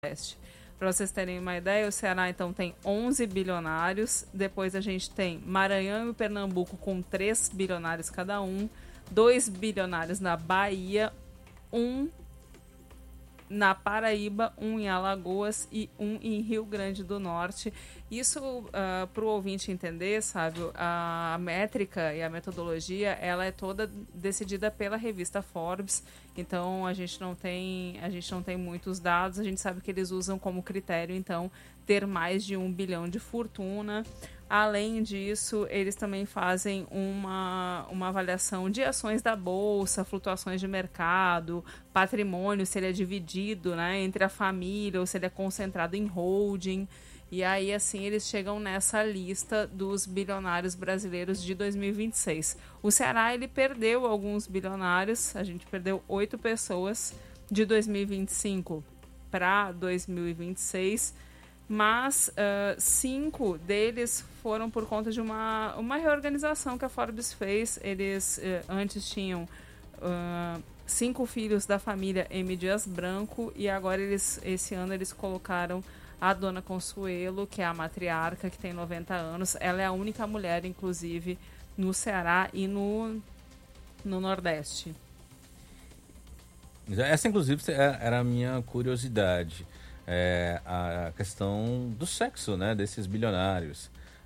Nordeste. Para vocês terem uma ideia, o Ceará então tem 11 bilionários, depois a gente tem Maranhão e Pernambuco com 3 bilionários cada um, 2 bilionários na Bahia, 1 na Paraíba, 1 em Alagoas e 1 em Rio Grande do Norte. Isso, para o ouvinte entender, sabe, a métrica e a metodologia, ela é toda decidida pela revista Forbes, então a gente não tem muitos dados, a gente sabe que eles usam como critério, então, ter mais de 1 bilhão de fortuna. Além disso, eles também fazem uma avaliação de ações da bolsa, flutuações de mercado, patrimônio, se ele é dividido, né, entre a família ou se ele é concentrado em holding. E aí, assim, eles chegam nessa lista dos bilionários brasileiros de 2026. O Ceará, ele perdeu alguns bilionários, a gente perdeu 8 pessoas de 2025 para 2026, mas 5 deles foram por conta de uma reorganização que a Forbes fez. Eles antes tinham 5 filhos da família M. Dias Branco e agora esse ano eles colocaram a dona Consuelo, que é a matriarca, que tem 90 anos. Ela é a única mulher, inclusive, no Ceará e no Nordeste. Essa, inclusive, era a minha curiosidade. A questão do sexo, né, desses bilionários.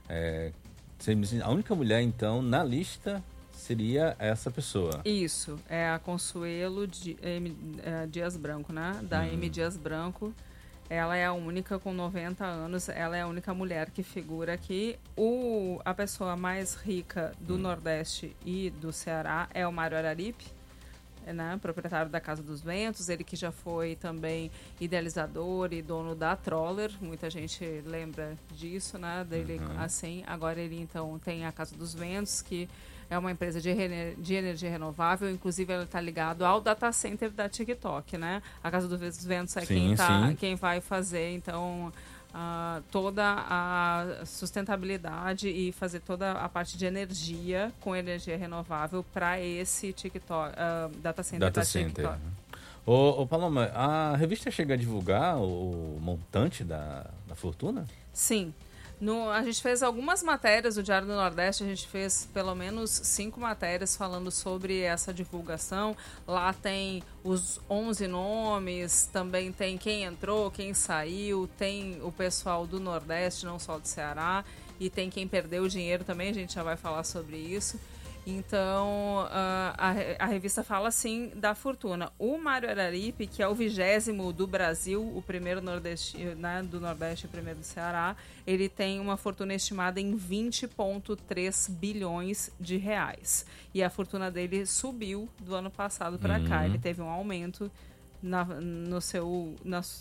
A única mulher, então, na lista seria essa pessoa. Isso, é a Consuelo Dias Branco, né? Da M. Dias Branco. Ela é a única com 90 anos, ela é a única mulher que figura aqui. A pessoa mais rica do Nordeste e do Ceará é o Mário Araripe, né, proprietário da Casa dos Ventos, ele que já foi também idealizador e dono da Troller, muita gente lembra disso, né, dele assim. Agora ele então tem a Casa dos Ventos, que é uma empresa de energia renovável, inclusive ela está ligado ao data center da TikTok, né? A Casa dos Ventos é quem vai fazer então toda a sustentabilidade e fazer toda a parte de energia com energia renovável para esse TikTok, data center da TikTok. Ô Paloma, a revista chega a divulgar o montante da fortuna? Sim. A gente fez algumas matérias, o Diário do Nordeste, a gente fez pelo menos 5 matérias falando sobre essa divulgação. Lá tem os 11 nomes, também tem quem entrou, quem saiu, tem o pessoal do Nordeste, não só do Ceará, e tem quem perdeu o dinheiro também, a gente já vai falar sobre isso. Então, a revista fala, sim, da fortuna. O Mário Araripe, que é o 20º do Brasil, o primeiro né, do Nordeste e o primeiro do Ceará, ele tem uma fortuna estimada em 20,3 bilhões de reais. E a fortuna dele subiu do ano passado para cá. Ele teve um aumento no seu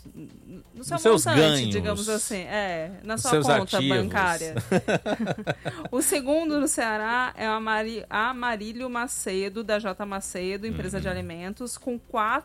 seus montante, ganhos, digamos assim, na sua conta ativos bancária. O segundo no Ceará é a Marílio Macedo, da J. Macedo, empresa de alimentos, com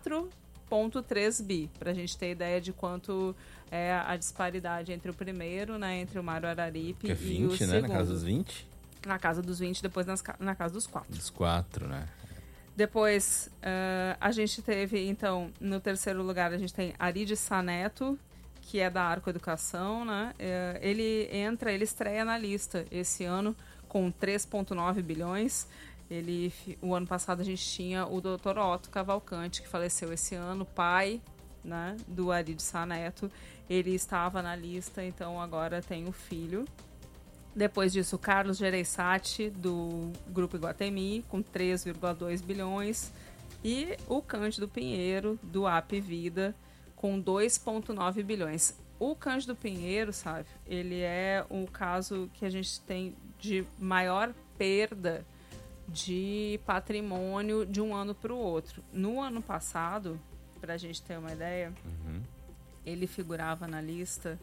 4,3 bi, para a gente ter ideia de quanto é a disparidade entre o primeiro, né, entre o Mário Araripe que é 20, e o segundo. Na casa dos 20? Na casa dos 20, depois na casa dos 4. Dos 4, né? Depois, a gente teve, então, no terceiro lugar, a gente tem Aride Saneto, que é da Arco Educação, né? Ele estreia na lista esse ano com 3,9 bilhões. O ano passado a gente tinha o Dr. Otto Cavalcante, que faleceu esse ano, pai, né, do Aride Saneto. Ele estava na lista, então agora tem o filho. Depois disso, o Carlos Gereissati, do Grupo Iguatemi, com 3,2 bilhões. E o Cândido Pinheiro, do AP Vida, com 2,9 bilhões. O Cândido Pinheiro, sabe, ele é o caso que a gente tem de maior perda de patrimônio de um ano para o outro. No ano passado, para a gente ter uma ideia, ele figurava na lista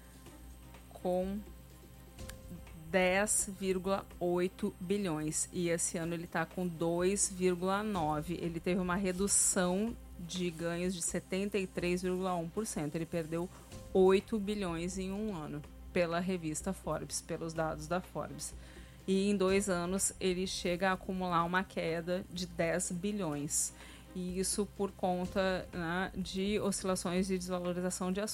com 10,8 bilhões e esse ano ele está com 2,9. Ele teve uma redução de ganhos de 73,1%. Ele perdeu 8 bilhões em um ano pela revista Forbes, pelos dados da Forbes. E em 2 anos ele chega a acumular uma queda de 10 bilhões. E isso por conta, né, de oscilações de desvalorização de ações.